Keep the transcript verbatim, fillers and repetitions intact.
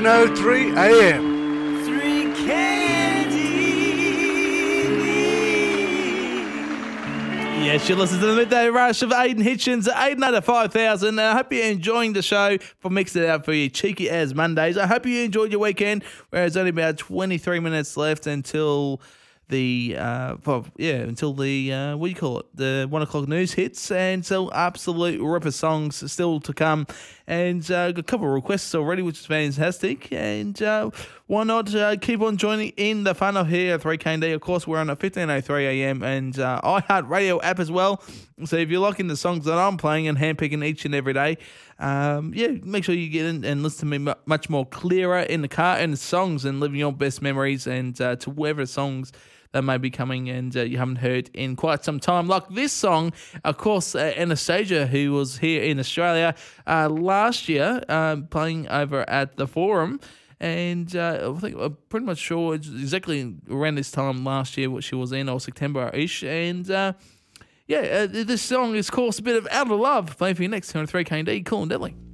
seventeen oh three A M. Yes, you listen to the Midday Rush of Aiden Hitchens at Aiden under five thousand. I hope you're enjoying the show for Mix It Out for you cheeky as Mondays. I hope you enjoyed your weekend, where there's only about twenty-three minutes left until the, uh, well, yeah, until the, uh, what do you call it, the one o'clock news hits, and so absolute ripper songs still to come. And uh, got a couple of requests already, which is fantastic. And uh, why not uh, keep on joining in the fun of here at three K D. Of course, we're on at fifteen oh three A M and uh, iHeartRadio app as well. So if you're liking the songs that I'm playing and handpicking each and every day, um, yeah, make sure you get in and listen to me much more clearer in the car and the songs and living your best memories and uh, to whatever songs that may be coming and uh, you haven't heard in quite some time. Like this song, of course, uh, Anastasia, who was here in Australia uh, last year, um, playing over at the Forum. And uh, I think I'm pretty much sure it's exactly around this time last year what she was in, or September-ish. And uh, yeah, uh, this song is, of course, a bit of Out of Love. Playing for you next time on three K D. Cool and deadly.